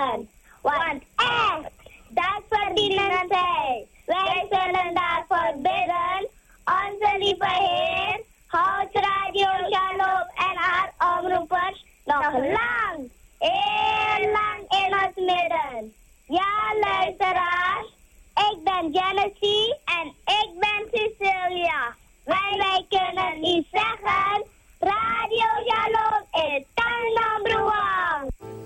leven. Want echt, dat verdienen zij. Wij zullen daarvoor bidden. Onze lieve Heer, houd Radio Shalom en haar omroepers nog lang, heel lang in ons midden. Ja, luisteraars, ik ben Genesis en ik ben Cecilia. Wij kunnen u zeggen, Radio Shalom is number 1.